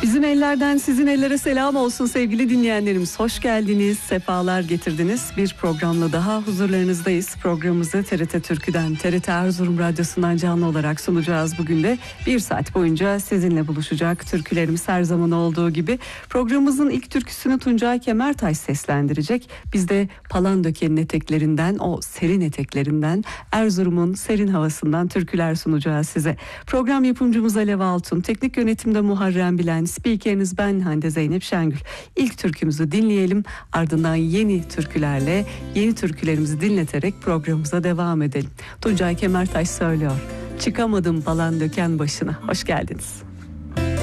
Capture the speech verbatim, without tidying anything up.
Bizim ellerden sizin ellere selam olsun sevgili dinleyenlerimiz. Hoş geldiniz, sefalar getirdiniz. Bir programla daha huzurlarınızdayız. Programımızı T R T Türkü'den, T R T Erzurum Radyosu'ndan canlı olarak sunacağız bugün de. Bir saat boyunca sizinle buluşacak türkülerimiz her zaman olduğu gibi. Programımızın ilk türküsünü Tuncay Kemertaş seslendirecek. Biz de Palandöken'in eteklerinden, o serin eteklerinden, Erzurum'un serin havasından türküler sunacağız size. Program yapımcımız Alev Altun, teknik yönetimde Muharrem Bilen, spikeriniz ben Hande Zeynep Şengül. İlk türkümüzü dinleyelim, ardından yeni türkülerle, yeni türkülerimizi dinleterek programımıza devam edelim. Tuncay Kemertaş söylüyor. Çıkamadım Palandöken başına. Hoş geldiniz.